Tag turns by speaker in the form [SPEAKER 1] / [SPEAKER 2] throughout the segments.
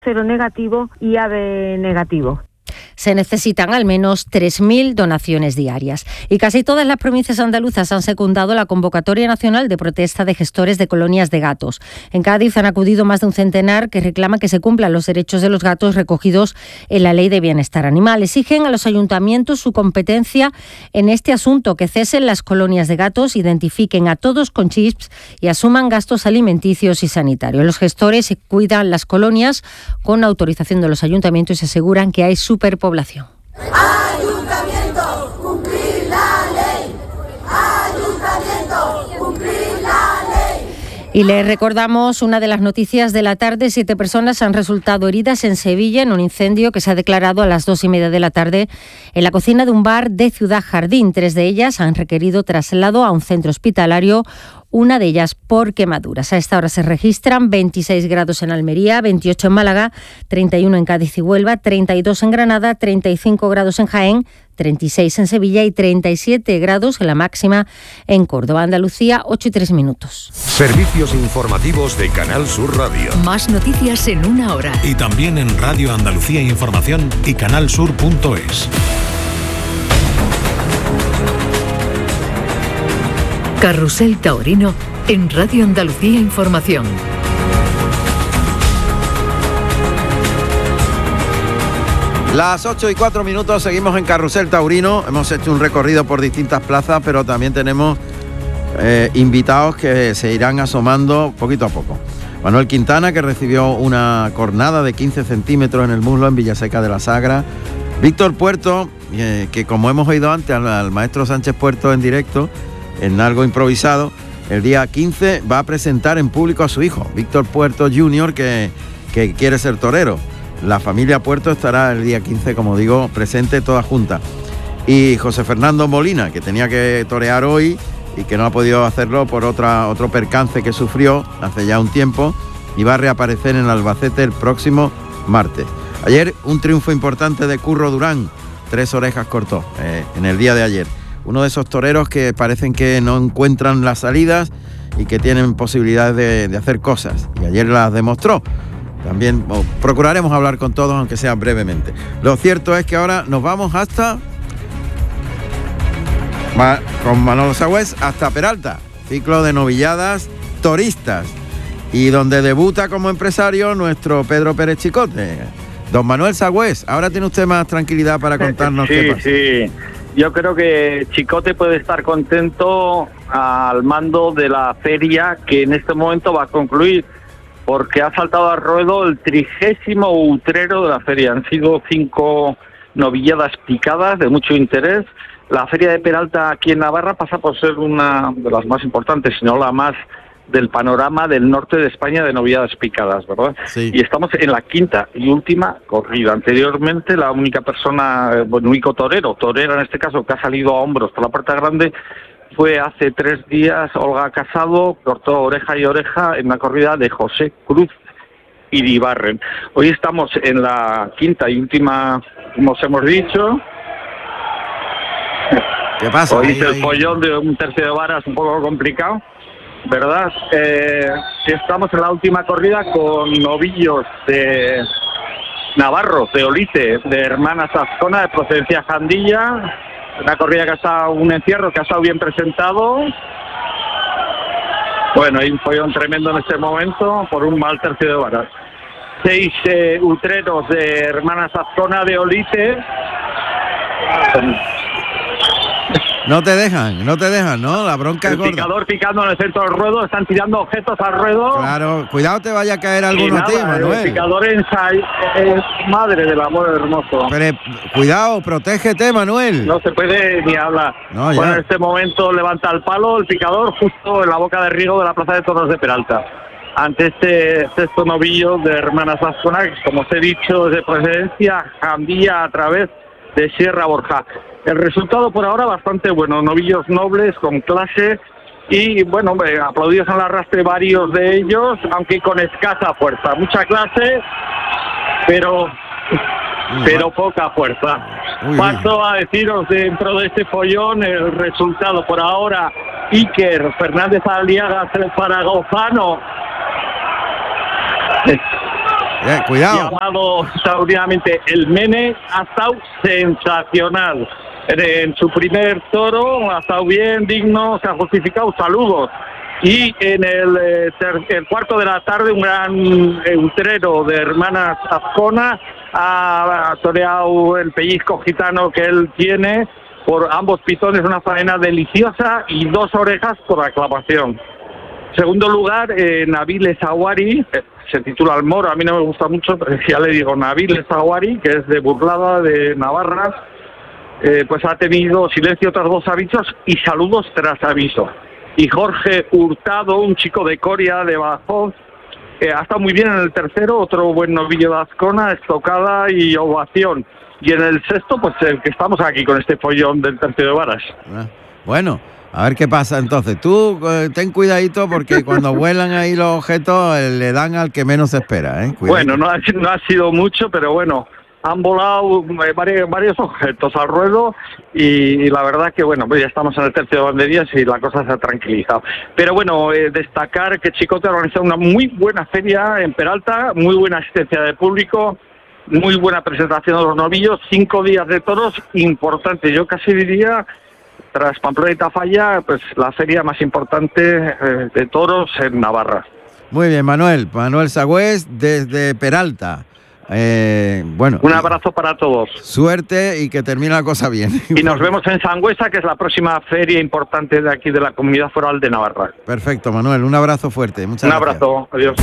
[SPEAKER 1] seronegativo y AB negativo.
[SPEAKER 2] Se necesitan al menos 3.000 donaciones diarias. Y casi todas las provincias andaluzas han secundado la convocatoria nacional de protesta de gestores de colonias de gatos. En Cádiz han acudido más de un centenar que reclaman que se cumplan los derechos de los gatos recogidos en la Ley de Bienestar Animal. Exigen a los ayuntamientos su competencia en este asunto, que cesen las colonias de gatos, identifiquen a todos con chips y asuman gastos alimenticios y sanitarios. Los gestores cuidan las colonias con autorización de los ayuntamientos y aseguran que hay superpoblación.
[SPEAKER 3] Ayuntamiento, cumplir la ley. Ayuntamiento, cumplir la ley.
[SPEAKER 2] Y les recordamos una de las noticias de la tarde. 7 personas han resultado heridas en Sevilla en un incendio que se ha declarado a las 2:30 de la tarde en la cocina de un bar de Ciudad Jardín. 3 de ellas han requerido traslado a un centro hospitalario, una de ellas por quemaduras. A esta hora se registran 26 grados en Almería, 28 en Málaga, 31 en Cádiz y Huelva, 32 en Granada, 35 grados en Jaén, 36 en Sevilla y 37 grados en la máxima en Córdoba. Andalucía, 8:03.
[SPEAKER 4] Servicios informativos de Canal Sur Radio.
[SPEAKER 5] Más noticias en una hora.
[SPEAKER 4] Y también en Radio Andalucía Información y canalsur.es.
[SPEAKER 5] Carrusel Taurino en Radio Andalucía Información.
[SPEAKER 6] Las 8:04, seguimos en Carrusel Taurino. Hemos hecho un recorrido por distintas plazas, pero también tenemos invitados que se irán asomando poquito a poco. Manuel Quintana, que recibió una cornada de 15 centímetros en el muslo en Villaseca de la Sagra. Víctor Puerto, que como hemos oído antes al maestro Sánchez Puerto en directo, en algo improvisado, el día 15 va a presentar en público a su hijo, Víctor Puerto Jr., que quiere ser torero. La familia Puerto estará el día 15, como digo, presente toda junta. Y José Fernando Molina, que tenía que torear hoy y que no ha podido hacerlo por otro percance que sufrió hace ya un tiempo, y va a reaparecer en Albacete el próximo martes. Ayer un triunfo importante de Curro Durán, 3 orejas cortó en el día de ayer. Uno de esos toreros que parecen que no encuentran las salidas y que tienen posibilidades de hacer cosas. Y ayer las demostró. También procuraremos hablar con todos, aunque sea brevemente. Lo cierto es que ahora nos vamos con Manolo Sagüés hasta Peralta. Ciclo de novilladas toristas. Y donde debuta como empresario nuestro Pedro Pérez Chicote. Don Manuel Sagüés, ahora tiene usted más tranquilidad para contarnos qué pasa.
[SPEAKER 7] Sí. Yo creo que Chicote puede estar contento al mando de la feria que en este momento va a concluir, porque ha saltado al ruedo el 30º utrero de la feria. Han sido 5 novilladas picadas de mucho interés. La feria de Peralta aquí en Navarra pasa por ser una de las más importantes, si no la más, del panorama del norte de España de novilladas picadas, ¿verdad?
[SPEAKER 6] Sí.
[SPEAKER 7] Y estamos en la 5ª y última corrida. Anteriormente, la única persona, único torera en este caso, que ha salido a hombros por la puerta grande, fue hace 3 días Olga Casado, cortó oreja y oreja en una corrida de José Cruz Iribarren. Hoy estamos en la 5ª y última, como os hemos dicho.
[SPEAKER 6] ¿Qué pasa?
[SPEAKER 7] Hoy hice el follón de un tercio de varas un poco complicado, ¿verdad? Estamos en la última corrida con novillos de navarros, de Olite, de Hermanas Azcona, de procedencia Jandilla. Una corrida que ha estado, un encierro que ha estado bien presentado. Bueno, hay un follón tremendo en este momento por un mal tercio de varas. 6 utreros de Hermanas Azcona de Olite.
[SPEAKER 6] No te dejan, ¿no? La bronca es gorda.
[SPEAKER 7] El picador picando en el centro del ruedo, están tirando objetos al ruedo.
[SPEAKER 6] Claro, cuidado te vaya a caer alguno a ti, Manuel.
[SPEAKER 7] El picador es madre del amor hermoso.
[SPEAKER 6] Pero cuidado, protégete, Manuel.
[SPEAKER 7] No se puede ni hablar.
[SPEAKER 6] No,
[SPEAKER 7] bueno, en este momento levanta el palo el picador justo en la boca de riego de la plaza de toros de Peralta. Ante este sexto novillo de Hermanas Azcona, que como os he dicho, es de procedencia Jandilla a través de Sierra Borja. El resultado por ahora bastante bueno, novillos nobles con clase y bueno, aplaudidos al arrastre varios de ellos, aunque con escasa fuerza, mucha clase, pero poca fuerza. Paso a deciros dentro de este follón el resultado por ahora. Iker Fernández Aliaga, el zaragozano,
[SPEAKER 6] Cuidado.
[SPEAKER 7] Llamado extraordinariamente el Mene, ha estado sensacional. En su primer toro ha estado bien, digno, se ha justificado, saludos. Y en el cuarto de la tarde, un gran utrero de Hermanas Azcona ha toreado el pellizco gitano que él tiene por ambos pitones, una faena deliciosa y 2 orejas por aclamación. Segundo lugar, Nabil Zawari, se titula El Moro, a mí no me gusta mucho, pero ya le digo, Nabil Zawari, que es de Burlada, de Navarra, pues ha tenido silencio tras 2 avisos y saludos tras aviso. Y Jorge Hurtado, un chico de Coria, de Badajoz, ha estado muy bien en el tercero, otro buen novillo de Azcona, estocada y ovación. Y en el sexto, pues el que estamos aquí con este follón del tercio de varas.
[SPEAKER 6] Bueno, a ver qué pasa entonces. Tú ten cuidadito porque cuando vuelan ahí los objetos le dan al que menos se espera, ¿eh?
[SPEAKER 7] Bueno, no ha sido mucho, pero bueno, han volado varios objetos al ruedo y la verdad que bueno, pues ya estamos en el tercio de banderías y la cosa se ha tranquilizado. Pero bueno, destacar que Chicote ha organizado una muy buena feria en Peralta, muy buena asistencia de público, muy buena presentación de los novillos, 5 días de toros importantes. Yo casi diría, tras Pamplona y Tafalla, pues la feria más importante de toros en Navarra.
[SPEAKER 6] Muy bien, Manuel Sagüés desde Peralta. Bueno,
[SPEAKER 7] un abrazo para todos.
[SPEAKER 6] Suerte y que termine la cosa bien.
[SPEAKER 7] Y nos vemos en Sangüesa, que es la próxima feria importante de aquí de la Comunidad Foral de Navarra.
[SPEAKER 6] Perfecto, Manuel, un abrazo fuerte. Muchas gracias.
[SPEAKER 7] Un abrazo, adiós.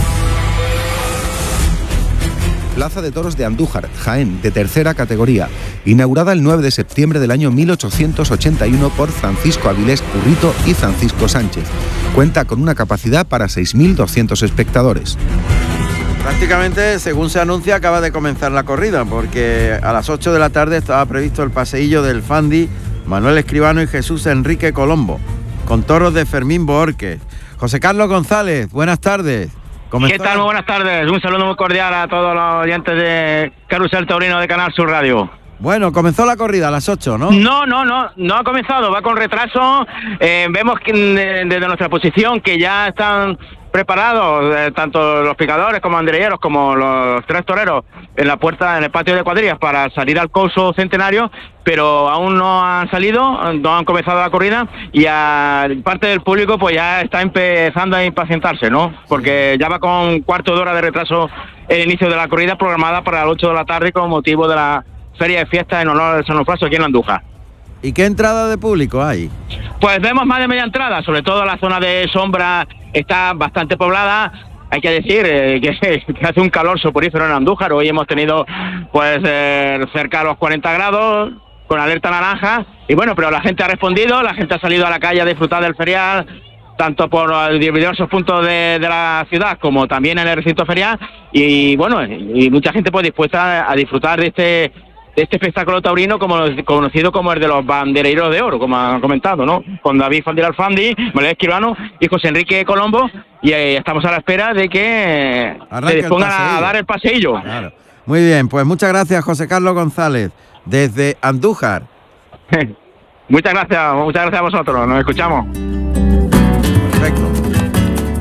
[SPEAKER 8] Plaza de Toros de Andújar, Jaén, de tercera categoría, inaugurada el 9 de septiembre del año 1881 por Francisco Avilés Currito y Francisco Sánchez. Cuenta con una capacidad para 6.200 espectadores.
[SPEAKER 6] Prácticamente, según se anuncia, acaba de comenzar la corrida, porque a las 8 de la tarde estaba previsto el paseillo del Fandi, Manuel Escribano y Jesús Enrique Colombo, con toros de Fermín Bohórquez. José Carlos González, buenas tardes.
[SPEAKER 9] ¿Qué tal? Muy buenas tardes. Un saludo muy cordial a todos los oyentes de Carrusel Taurino de Canal Sur Radio.
[SPEAKER 6] Bueno, comenzó la corrida a las 8, ¿no?
[SPEAKER 9] No ha comenzado, va con retraso. Vemos que desde nuestra posición que ya están preparados tanto los picadores como anderilleros como los 3 toreros en la puerta, en el patio de cuadrillas para salir al Couso Centenario, pero aún no han salido, no han comenzado la corrida y parte del público pues ya está empezando a impacientarse, ¿no? Porque ya va con cuarto de hora de retraso el inicio de la corrida programada para las 8 de la tarde con motivo de la feria de fiesta en honor de San Onofraso aquí en Andújar.
[SPEAKER 6] ¿Y qué entrada de público hay?
[SPEAKER 9] Pues vemos más de media entrada, sobre todo la zona de sombra está bastante poblada. Hay que decir que hace un calor soporífero en Andújar. Hoy hemos tenido pues cerca a los 40 grados, con alerta naranja. Y bueno, pero la gente ha respondido, la gente ha salido a la calle a disfrutar del ferial, tanto por diversos puntos de la ciudad como también en el recinto ferial. Y bueno, y mucha gente pues dispuesta a disfrutar de este espectáculo taurino conocido como el de los bandereiros de oro, como han comentado, ¿no? Con David Fandil Alfandi, Manuel Escribano y José Enrique Colombo, y estamos a la espera de que se dispongan a dar el paseillo.
[SPEAKER 6] Claro. Muy bien, pues muchas gracias, José Carlos González, desde Andújar.
[SPEAKER 9] Muchas gracias a vosotros, nos escuchamos.